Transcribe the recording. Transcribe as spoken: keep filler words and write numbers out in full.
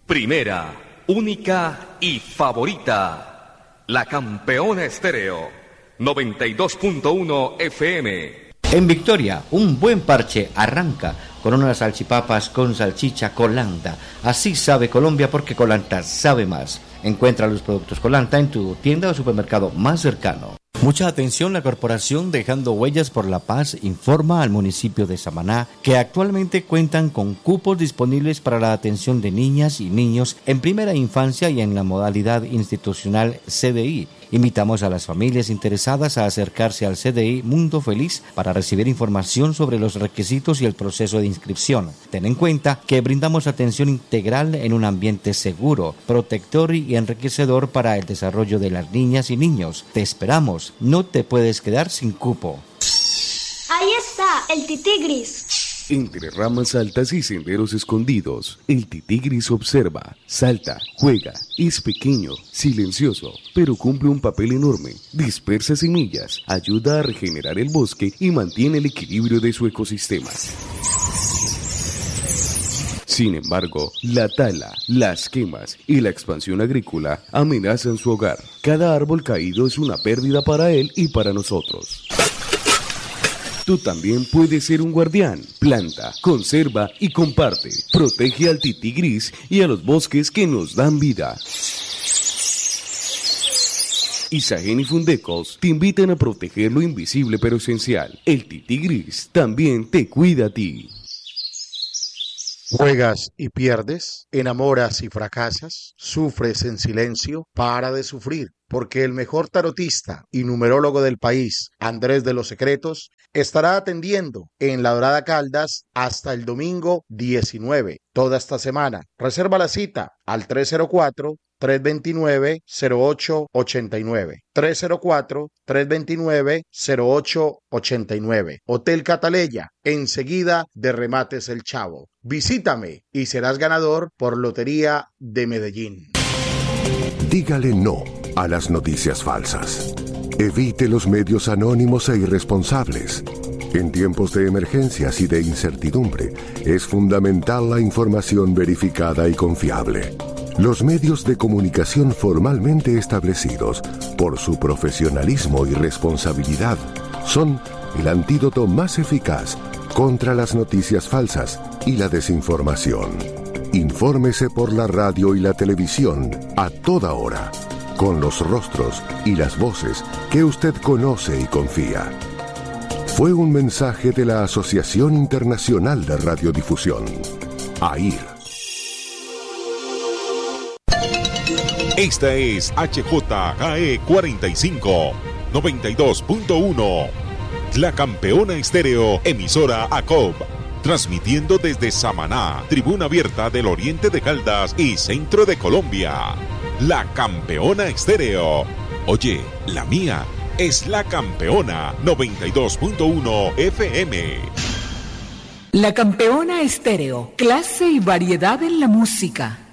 Primera, única y favorita. La Campeona Estéreo. noventa y dos punto uno F M. En Victoria, un buen parche arranca con unas salchipapas con salchicha Colanta. Así sabe Colombia porque Colanta sabe más. Encuentra los productos Colanta en tu tienda o supermercado más cercano. Mucha atención, la corporación Dejando Huellas por la Paz informa al municipio de Samaná que actualmente cuentan con cupos disponibles para la atención de niñas y niños en primera infancia y en la modalidad institucional C D I. Invitamos a las familias interesadas a acercarse al C D I Mundo Feliz para recibir información sobre los requisitos y el proceso de inscripción. Ten en cuenta que brindamos atención integral en un ambiente seguro, protector y enriquecedor para el desarrollo de las niñas y niños. Te esperamos, no te puedes quedar sin cupo. Ahí está, el titigris. Entre ramas altas y senderos escondidos, el titigris observa, salta, juega, es pequeño, silencioso, pero cumple un papel enorme. Dispersa semillas, ayuda a regenerar el bosque y mantiene el equilibrio de su ecosistema. Sin embargo, la tala, las quemas y la expansión agrícola amenazan su hogar. Cada árbol caído es una pérdida para él y para nosotros. Tú también puedes ser un guardián. Planta, conserva y comparte. Protege al titigris y a los bosques que nos dan vida. Isagen y Fundecos te invitan a proteger lo invisible pero esencial. El titigris también te cuida a ti. Juegas y pierdes, enamoras y fracasas, sufres en silencio, para de sufrir, porque el mejor tarotista y numerólogo del país, Andrés de los Secretos, estará atendiendo en La Dorada Caldas hasta el domingo diecinueve, toda esta semana. Reserva la cita al tres cero cuatro, tres dos nueve, cero ocho ocho nueve, tres cero cuatro, tres dos nueve, cero ocho ocho nueve. Hotel Cataleya, enseguida de Remates El Chavo. Visítame y serás ganador por Lotería de Medellín. Dígale no a las noticias falsas. Evite los medios anónimos e irresponsables. En tiempos de emergencias y de incertidumbre, es fundamental la información verificada y confiable. Los medios de comunicación formalmente establecidos, por su profesionalismo y responsabilidad, son el antídoto más eficaz contra las noticias falsas y la desinformación. Infórmese por la radio y la televisión a toda hora, con los rostros y las voces que usted conoce y confía. Fue un mensaje de la Asociación Internacional de Radiodifusión, A I R. Esta es H J K E cuarenta y cinco, noventa y dos punto uno. La Campeona Estéreo, emisora A C O B. Transmitiendo desde Samaná, tribuna abierta del oriente de Caldas y centro de Colombia. La Campeona Estéreo. Oye, la mía es La Campeona noventa y dos punto uno F M. La Campeona Estéreo, clase y variedad en la música.